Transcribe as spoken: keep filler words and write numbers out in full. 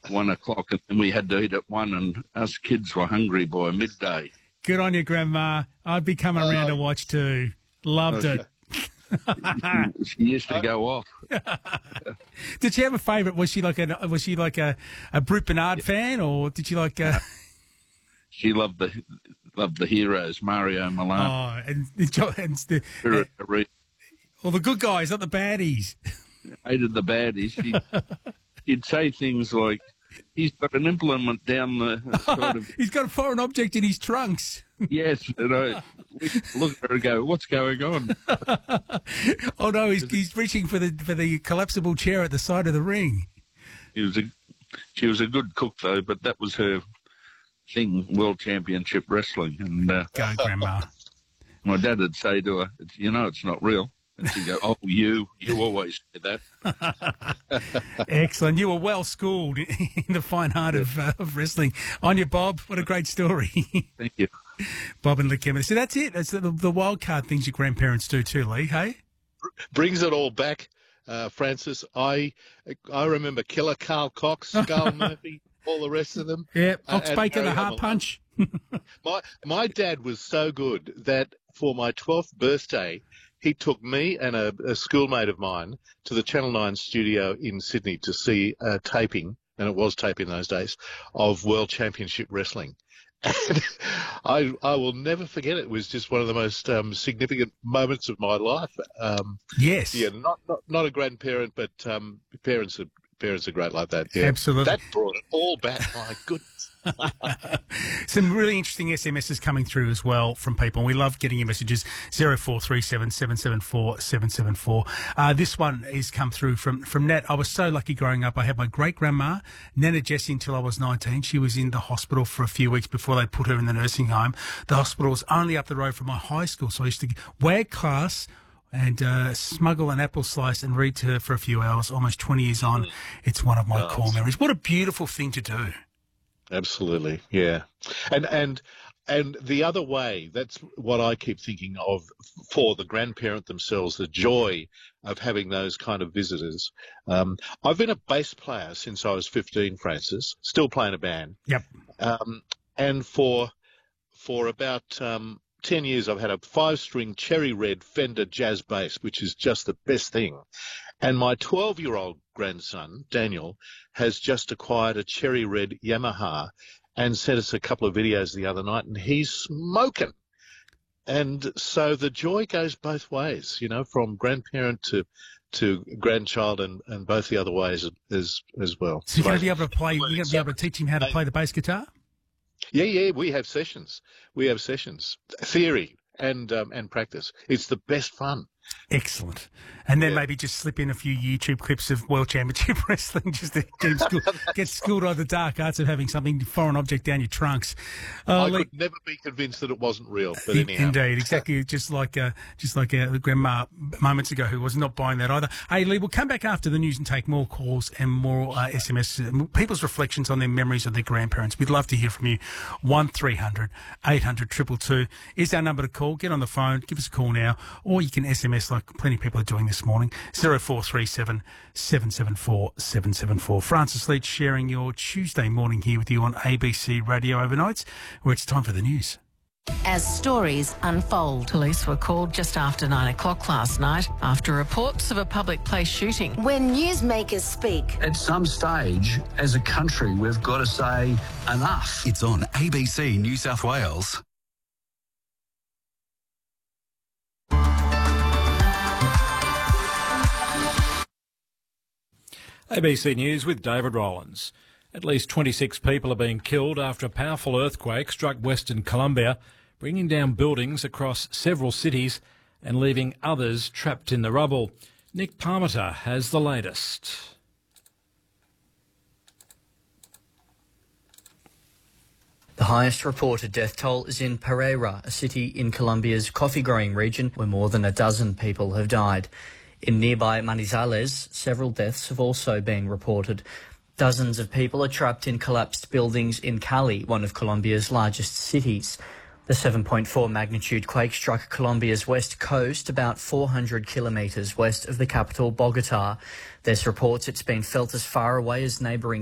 one o'clock, and then we had to eat at one, and us kids were hungry by midday. Good on you, Grandma. I'd be coming around Uh, to watch too. Loved Okay. it. She, she used to go off. Did she have a favourite? Was she like a was she like a, a Brute Bernard fan, or did she like? Uh, She loved the loved the heroes, Mario Malone. oh, and the, jo- and the Spirit of Reed. well, the good guys, not the baddies. Hated the baddies. She, she'd say things like, "He's got an implement down the sort of." He's got a foreign object in his trunks. Yes, and I we look at her and go, "What's going on?" Oh no, he's, he's reaching for the for the collapsible chair at the side of the ring. She was a she was a good cook though, but that was her thing, World Championship Wrestling. And uh, Go, Grandma. my dad would say to her, "You know, it's not real." And she'd go, "Oh, you, you always say that." Excellent. You were well schooled in the fine art of, uh, of wrestling. On you, Bob. What a great story. Thank you. Bob and Lee. So that's it. That's the, the wild card things your grandparents do too, Lee, hey? Brings it all back, uh, Francis. I I remember Killer Carl Cox, Skull Murphy, all the rest of them. Yeah, Cox And Bacon, the Harry heart Hamel. punch. My my dad was so good that for my twelfth birthday, he took me and a, a schoolmate of mine to the Channel nine studio in Sydney to see a taping, and it was taping in those days, of World Championship Wrestling. And I I will never forget it. It was just one of the most um, significant moments of my life. Um, Yes. yeah, not, not not a grandparent, but um, parents are parents are great like that. Yeah. Absolutely. That brought it all back. My goodness. Some really interesting S M Ses coming through as well from people. We love getting your messages. zero four three seven, seven seven four, seven seven four. Uh, this one is come through from, from Nat. I was so lucky growing up. I had my great-grandma, Nana Jessie, until I was nineteen. She was in the hospital for a few weeks before they put her in the nursing home. The hospital was only up the road from my high school, so I used to wag class and uh, smuggle an apple slice and read to her for a few hours. Almost twenty years on, it's one of my Nice. core memories. What a beautiful thing to do. Absolutely, yeah, and and and the other way, that's what I keep thinking of for the grandparent themselves, the joy of having those kind of visitors. Um, I've been a bass player since I was fifteen, Francis, still playing a band. Yep. Um, and for for about um, ten years, I've had a five-string cherry red Fender jazz bass, which is just the best thing. And my twelve-year-old grandson, Daniel, has just acquired a cherry red Yamaha and sent us a couple of videos the other night, and he's smoking. And so the joy goes both ways, you know, from grandparent to to grandchild, and, and both the other ways as as well. So you're going to be able to play, you're going to be able to teach him how to play the bass guitar? Yeah, yeah, we have sessions. We have sessions, theory and um, and practice. It's the best fun. Excellent. And then Yeah. maybe just slip in a few YouTube clips of World Championship Wrestling just to get, him school, get schooled on the dark arts of having something, foreign object down your trunks. Uh, I Lee- could never be convinced that it wasn't real, but In- anyhow. Indeed, exactly. Just like uh, just like uh, Grandma moments ago, who was not buying that either. Hey, Lee, we'll come back after the news and take more calls and more uh, S M S, uh, people's reflections on their memories of their grandparents. We'd love to hear from you. one three hundred, eight hundred, two two two is our number to call. Get on the phone, give us a call now, or you can S M S like plenty of people are doing this morning. zero four three seven, seven seven four, seven seven four. Francis Leach sharing your Tuesday morning here with you on A B C Radio Overnights, where it's time for the news. As stories unfold. Police were called just after nine o'clock last night after reports of a public place shooting. When newsmakers speak, At some stage, as a country, we've got to say enough. It's on A B C New South Wales. A B C News with David Rollins. At least twenty-six people are being killed after a powerful earthquake struck Western Colombia, bringing down buildings across several cities and leaving others trapped in the rubble. Nick Parmenter has the latest. The highest reported death toll is in Pereira, a city in Colombia's coffee-growing region where more than a dozen people have died. In nearby Manizales, several deaths have also been reported. Dozens of people are trapped in collapsed buildings in Cali, one of Colombia's largest cities. The seven point four magnitude quake struck Colombia's west coast, about four hundred kilometres west of the capital, Bogota. There's reports it's been felt as far away as neighbouring